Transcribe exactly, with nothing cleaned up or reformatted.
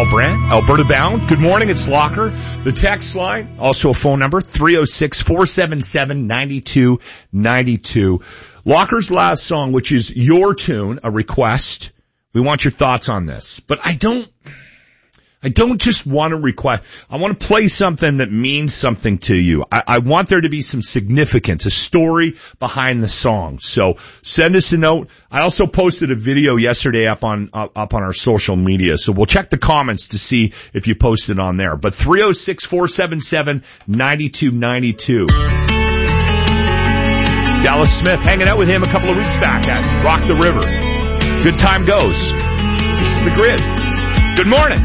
Paul Brandt, Alberta Bound. Good morning, it's Locker. The text line, also a phone number, three oh six, four seven seven, nine two nine two. Locker's last song, which is your tune, a request. We want your thoughts on this. But I don't, I don't just want to request. I want to play something that means something to you. I, I want there to be some significance, a story behind the song. So send us a note. I also posted a video yesterday up on, uh, up on our social media. So we'll check the comments to see if you posted on there. But three oh six, four seven seven, nine two nine two. Dallas Smith, hanging out with him a couple of weeks back at Rock the River. Good time goes. This is The Grid. Good morning.